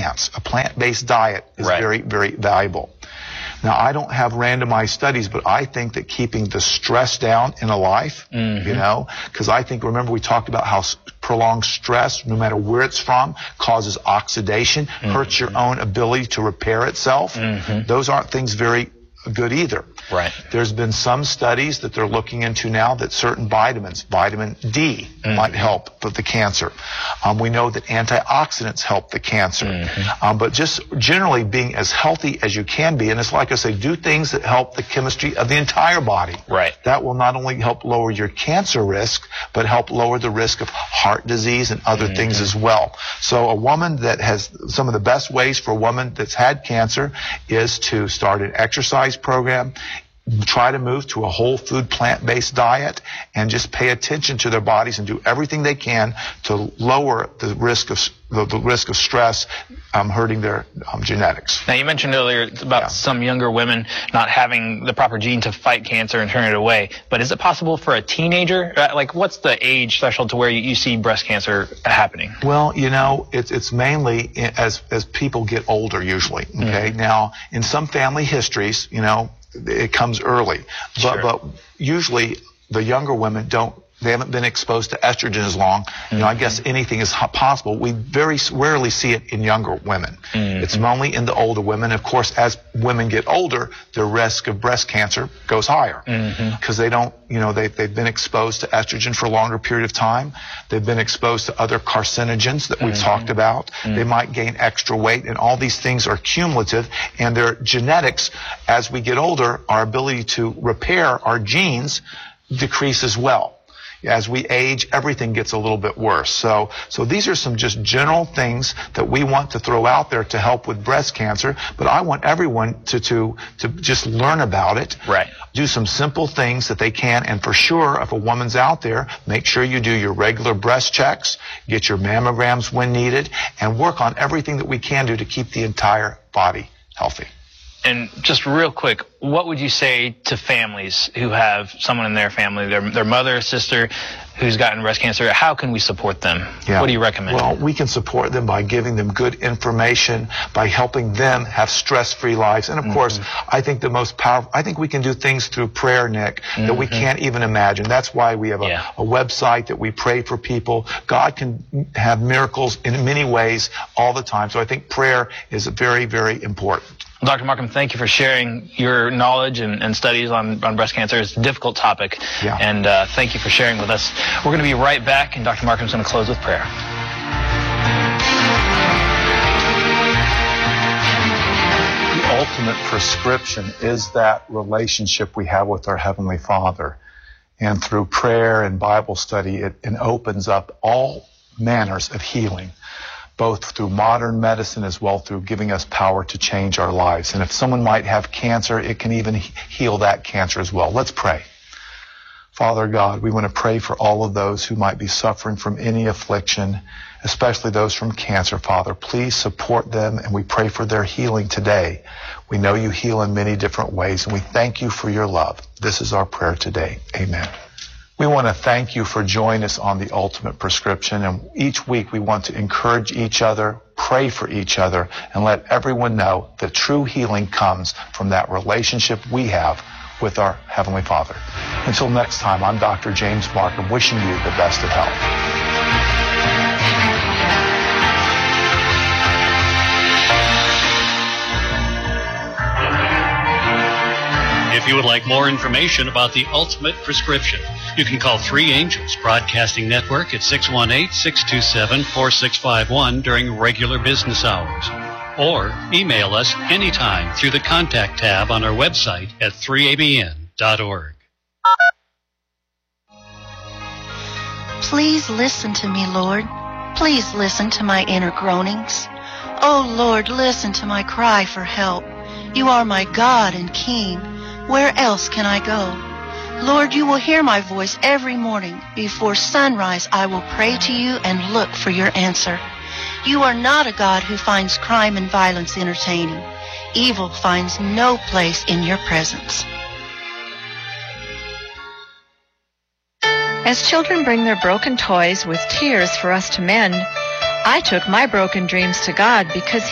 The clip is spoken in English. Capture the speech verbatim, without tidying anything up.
plants. A plant-based diet is Right. very, very valuable. Now, I don't have randomized studies, but I think that keeping the stress down in a life, Mm-hmm. you know, because I think, remember we talked about how s- prolonged stress, no matter where it's from, causes oxidation, Mm-hmm. hurts your own ability to repair itself. Mm-hmm. Those aren't things very good either. Right. There's been some studies that they're looking into now that certain vitamins, vitamin D, Mm-hmm. might help with the cancer. Um, we know that antioxidants help the cancer. Mm-hmm. Um, but just generally being as healthy as you can be, and it's like I say, do things that help the chemistry of the entire body. Right. That will not only help lower your cancer risk, but help lower the risk of heart disease and other Mm-hmm. things as well. So a woman that has, some of the best ways for a woman that's had cancer is to start an exercise program, try to move to a whole food plant-based diet, and just pay attention to their bodies and do everything they can to lower the risk of the, the risk of stress um, hurting their um, genetics. Now, you mentioned earlier about Yeah. some younger women not having the proper gene to fight cancer and turn it away. But is it possible for a teenager? Uh, Like, what's the age threshold to where you, you see breast cancer happening? Well, you know, it's it's mainly i- as as people get older usually. Okay, Mm-hmm. now in some family histories, you know, it comes early, but Sure. but usually the younger women don't. They haven't been exposed to estrogen as long. You know, I guess anything is ho- possible. We very s- rarely see it in younger women. Mhm. It's only in the older women. Of course, as women get older, the risk of breast cancer goes higher Mhm. because they don't, you know, they, they've been exposed to estrogen for a longer period of time. They've been exposed to other carcinogens that we've talked about. They might gain extra weight, and all these things are cumulative, and their genetics, as we get older, our ability to repair our genes decrease as well. As we age, everything gets a little bit worse. So, so these are some just general things that we want to throw out there to help with breast cancer. But I want everyone to to to just learn about it. Right. Do some simple things that they can, and for sure, if a woman's out there, make sure you do your regular breast checks, get your mammograms when needed, and work on everything that we can do to keep the entire body healthy. And just real quick, what would you say to families who have someone in their family, their their mother or sister, who's gotten breast cancer? How can we support them? Yeah. What do you recommend? Well, we can support them by giving them good information, by helping them have stress-free lives. And of Mm-hmm. course, I think the most powerful, I think we can do things through prayer, Nick, that we Mm-hmm. can't even imagine. That's why we have a, Yeah. a website that we pray for people. God can have miracles in many ways all the time. So I think prayer is very, very important. Doctor Markham, thank you for sharing your knowledge and, and studies on, on breast cancer. It's a difficult topic, Yeah. and uh, thank you for sharing with us. We're going to be right back, and Doctor Markham's going to close with prayer. The ultimate prescription is that relationship we have with our Heavenly Father. And through prayer and Bible study, it, it opens up all manners of healing, both through modern medicine as well through giving us power to change our lives. And if someone might have cancer, it can even he- heal that cancer as well. Let's pray. Father God, we want to pray for all of those who might be suffering from any affliction, especially those from cancer, Father. Please support them, and we pray for their healing today. We know you heal in many different ways, and we thank you for your love. This is our prayer today. Amen. We want to thank you for joining us on The Ultimate Prescription, and each week we want to encourage each other, pray for each other, and let everyone know that true healing comes from that relationship we have with our Heavenly Father. Until next time, I'm Doctor James Markham, wishing you the best of health. If you would like more information about The Ultimate Prescription, you can call Three Angels Broadcasting Network at six one eight, six two seven, four six five one during regular business hours. Or email us anytime through the contact tab on our website at three A B N dot org. Please listen to me, Lord. Please listen to my inner groanings. Oh, Lord, listen to my cry for help. You are my God and King. Where else can I go? Lord, you will hear my voice every morning. Before sunrise, I will pray to you and look for your answer. You are not a God who finds crime and violence entertaining. Evil finds no place in your presence. As children bring their broken toys with tears for us to mend, I took my broken dreams to God because